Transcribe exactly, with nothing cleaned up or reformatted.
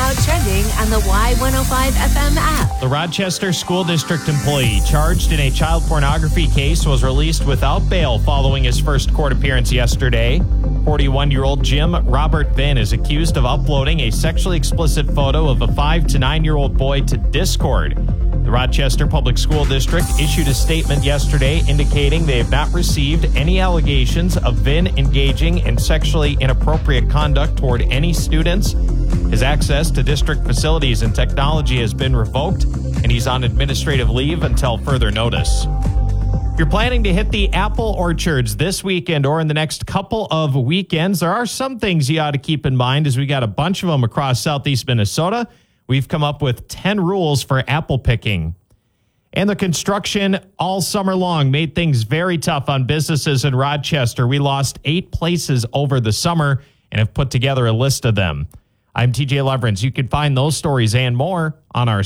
about trending on the Y one oh five F M app. The Rochester School District employee charged in a child pornography case was released without bail following his first court appearance yesterday. forty-one-year-old Jim Robert Vinn is accused of uploading a sexually explicit photo of a five to nine-year-old boy to Discord. The Rochester Public School District issued a statement yesterday indicating they have not received any allegations of Vinn engaging in sexually inappropriate conduct toward any students. His access to district facilities and technology has been revoked, and he's on administrative leave until further notice. If you're planning to hit the apple orchards this weekend or in the next couple of weekends, there are some things you ought to keep in mind as we got a bunch of them across southeast Minnesota. We've come up with ten rules for apple picking. And the construction all summer long made things very tough on businesses in Rochester. We lost eight places over the summer and have put together a list of them. I'm T J Leverance. You can find those stories and more on our